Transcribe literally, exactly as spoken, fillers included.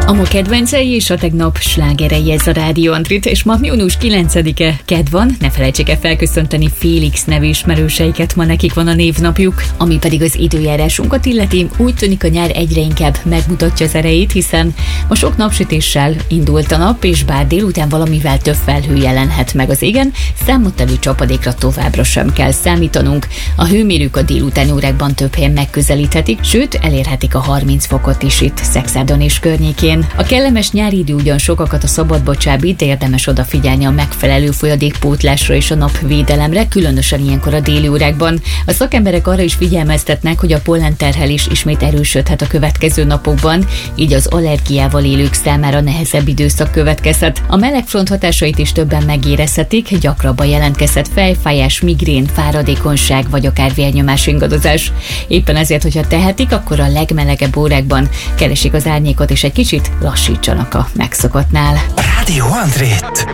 A ma kedvencei és a tegnap slágerei, ez a Rádió Antrit, és ma június kilencedike, kedd van, ne felejtsék el felköszönteni Félix nevű ismerőseiket, ma nekik van a névnapjuk. Ami pedig az időjárásunkat illeti, úgy tűnik a nyár egyre inkább megmutatja az erejét, hiszen ma sok napsütéssel indult a nap, és bár délután valamivel több felhő jelenhet meg az égen, számottevő csapadékra továbbra sem kell számítanunk. A hőmérők a délutáni órákban több helyen megközelíthetik, sőt elérhetik a harminc fokot is itt Szexádon és környékén. A kellemes nyári idő ugyan sokakat a szabadba csábít, de érdemes odafigyelni a megfelelő folyadékpótlásra és a napvédelemre, különösen ilyenkor a déli órákban. A szakemberek arra is figyelmeztetnek, hogy a pollenterhelés ismét erősödhet a következő napokban, így az allergiával élők számára nehezebb időszak következhet. A melegfront hatásait is többen megérezhetik, gyakrabban jelentkezhet fejfájás, migrén, fáradékonyság vagy akár vérnyomás ingadozás. Éppen ezért, hogyha tehetik, akkor a legmelegebb órákban keresik az árnyékot és egy kicsit lassítsanak a megszokottnál. Rádió Antrit.